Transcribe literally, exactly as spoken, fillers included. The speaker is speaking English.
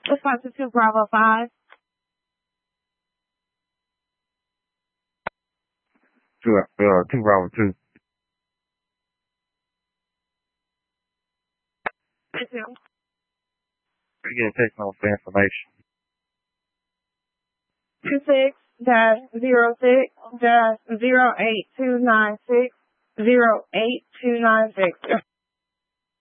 Response to two Bravo five. Two, uh, two Bravo two. Two. We get a text note for information. Two six dash zero six dash zero eight two nine six zero eight two nine six.